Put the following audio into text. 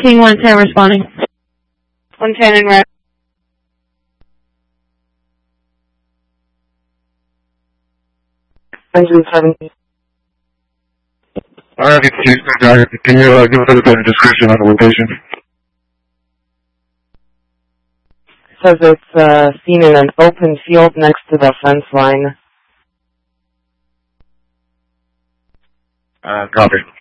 King 110 responding. 110 in red. Engine 70. Alright, it's Houston, Jagger. Can you give us a better description on the location? Says it's seen in an open field next to the fence line. Copy.